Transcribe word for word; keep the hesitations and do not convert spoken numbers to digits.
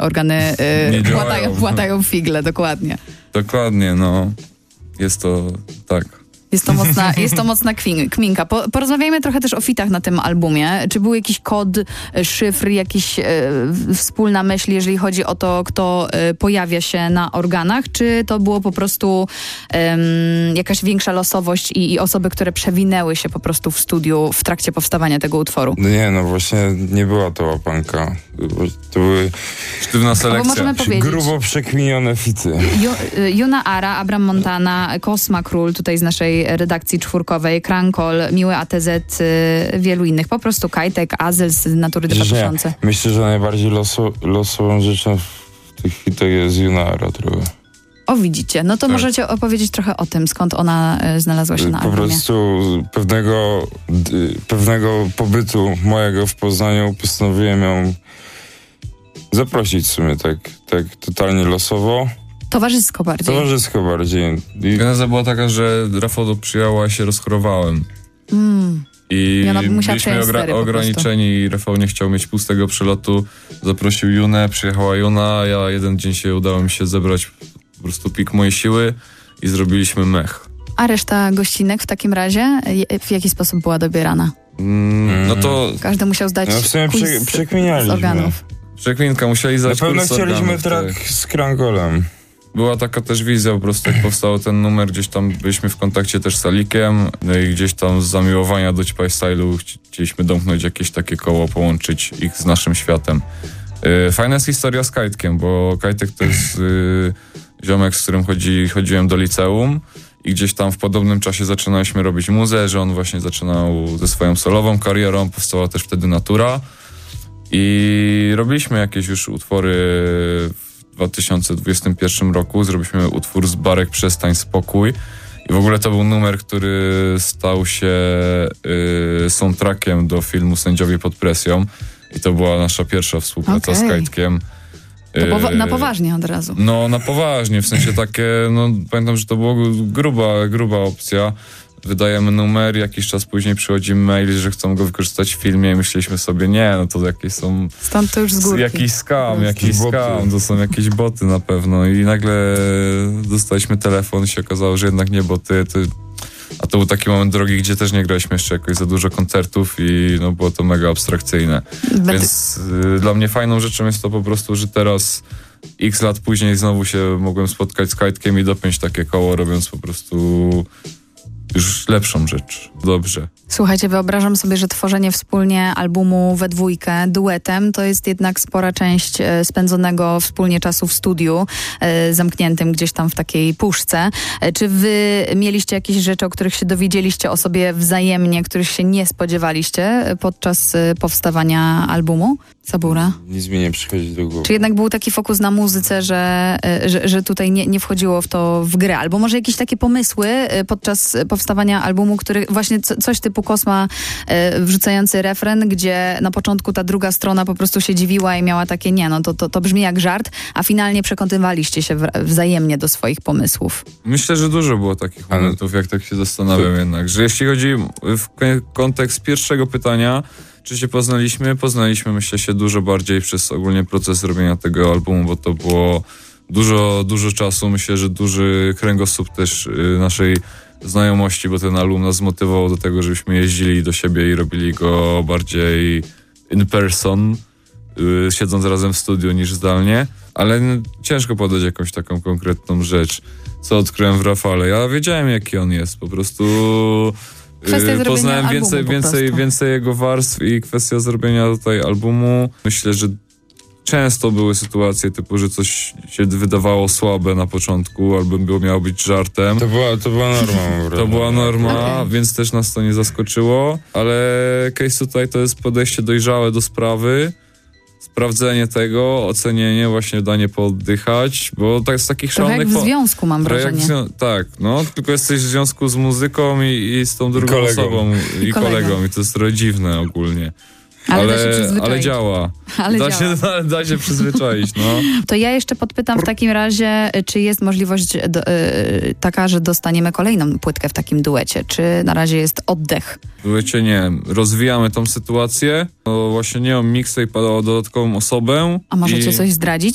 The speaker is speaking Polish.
organy y, płatają, płatają figle, dokładnie. Dokładnie, no. Jest to tak. Jest to mocna, jest to mocna kwin, kminka. Po, porozmawiajmy trochę też o fitach na tym albumie. Czy był jakiś kod, szyfr, jakiś e, wspólna myśl, jeżeli chodzi o to, kto e, pojawia się na organach? Czy to było po prostu e, jakaś większa losowość i, i osoby, które przewinęły się po prostu w studiu w trakcie powstawania tego utworu? No nie, no właśnie nie była to łapanka. To były sztywna selekcja. Bo możemy powiedzieć, grubo przekminione fity. Ju, Juna Ara, Abram Montana, Kosma Król tutaj z naszej redakcji czwórkowej, Krankol, Miły A T Z, y, wielu innych. Po prostu Kajtek, Azel z Natury dwa tysiące. Myślę, że najbardziej losu, losową rzeczą w tych hitach jest Juna Ara trochę. O, widzicie. No to tak. Możecie opowiedzieć trochę o tym, skąd ona y, znalazła się na po albumie. Po prostu pewnego, y, pewnego pobytu mojego w Poznaniu postanowiłem ją zaprosić w sumie tak, tak totalnie losowo. Towarzysko bardziej. Towarzysko bardziej. I... Geneza była taka, że Rafał przyjęła, się rozchorowałem. Mm. I, I ona musiała byliśmy ogra- ograniczeni i Rafał nie chciał mieć pustego przelotu. Zaprosił Junę, przyjechała Juna, ja jeden dzień się udało mi się zebrać po prostu pik mojej siły i zrobiliśmy mech. A reszta gościnek w takim razie w jaki sposób była dobierana? Mm, no to... Każdy musiał zdać no w sumie prze, z, przekminialiśmy. z organów. Przekminka, musieli zdać na pewno kurs chcieliśmy organów, track tak. z Krankolem. Była taka też wizja po prostu, jak powstał ten numer, gdzieś tam byliśmy w kontakcie też z Alikiem, no i gdzieś tam z zamiłowania do Ćpaj Stylu chcieliśmy domknąć jakieś takie koło, połączyć ich z naszym światem. Yy, fajna jest historia z Kajtkiem, bo Kajtek to jest yy, ziomek, z którym chodzi, chodziłem do liceum i gdzieś tam w podobnym czasie zaczynaliśmy robić muzę, że on właśnie zaczynał ze swoją solową karierą, powstała też wtedy Natura i robiliśmy jakieś już utwory w dwa tysiące dwudziestym pierwszym roku. Zrobiliśmy utwór z Barek Przestań Spokój i w ogóle to był numer, który stał się yy, soundtrackiem do filmu Sędziowie pod presją i to była nasza pierwsza współpraca okay. z Kajtkiem. To powa- na poważnie od razu. No, na poważnie, w sensie takie, no pamiętam, że to była gruba, gruba opcja. Wydajemy numer, jakiś czas później przychodzi mail, że chcą go wykorzystać w filmie i myśleliśmy sobie, nie, no to jakieś są... Stąd to już z górki. Jakiś skam, jakiś skam, to są jakieś boty na pewno i nagle dostaliśmy telefon i się okazało, że jednak nie boty, to... A to był taki moment drogi, gdzie też nie graliśmy jeszcze jakoś za dużo koncertów i no, było to mega abstrakcyjne. Będę... Więc y, dla mnie fajną rzeczą jest to po prostu, że teraz x lat później znowu się mogłem spotkać z Kajtkiem i dopiąć takie koło, robiąc po prostu już lepszą rzecz. Dobrze. Słuchajcie, wyobrażam sobie, że tworzenie wspólnie albumu we dwójkę, duetem, to jest jednak spora część e, spędzonego wspólnie czasu w studiu, e, zamkniętym gdzieś tam w takiej puszce. E, czy wy mieliście jakieś rzeczy, o których się dowiedzieliście o sobie wzajemnie, których się nie spodziewaliście podczas e, powstawania albumu? Sabura? Nic mi nie przychodzi do głowy. Czy jednak był taki fokus na muzyce, że, że, że tutaj nie, nie wchodziło w to w grę? Albo może jakieś takie pomysły podczas powstawania albumu, który właśnie co, coś typu Kosma e, wrzucający refren, gdzie na początku ta druga strona po prostu się dziwiła i miała takie, nie no, to, to, to brzmi jak żart, a finalnie przekonywaliście się w, wzajemnie do swoich pomysłów. Myślę, że dużo było takich momentów, jak tak się zastanawiam jednak, że jeśli chodzi w kontekst pierwszego pytania, czy się poznaliśmy? Poznaliśmy, myślę, się dużo bardziej przez ogólnie proces robienia tego albumu, bo to było dużo, dużo czasu. Myślę, że duży kręgosłup też y, naszej znajomości, bo ten album nas zmotywował do tego, żebyśmy jeździli do siebie i robili go bardziej in person, y, siedząc razem w studiu niż zdalnie. Ale no, ciężko podać jakąś taką konkretną rzecz, co odkryłem w Rafale. Ja wiedziałem, jaki on jest, po prostu... Kwestia Poznałem więcej, więcej, więcej jego warstw i kwestia zrobienia tutaj albumu. Myślę, że często były sytuacje typu, że coś się wydawało słabe na początku, albo było, miało być żartem. To była, to była norma. To była norma, okay. Więc też nas to nie zaskoczyło, ale case tutaj to jest podejście dojrzałe do sprawy, sprawdzenie tego, ocenienie, właśnie danie pooddychać, bo tak z takich szalonych... szalonych... jak w związku, mam wrażenie. Zwią- tak, no, tylko jesteś w związku z muzyką i, i z tą drugą I osobą i, i kolegą. kolegą i to jest trochę dziwne ogólnie. Ale, ale, da się przyzwyczaić. ale działa. Ale da, działa. Się, da się przyzwyczaić, no. To ja jeszcze podpytam w takim razie, czy jest możliwość do, yy, taka, że dostaniemy kolejną płytkę w takim duecie? Czy na razie jest oddech? Wiecie, nie, rozwijamy tą sytuację. O, właśnie nie o mixtape, ale o dodatkową osobę. A możecie i... coś zdradzić?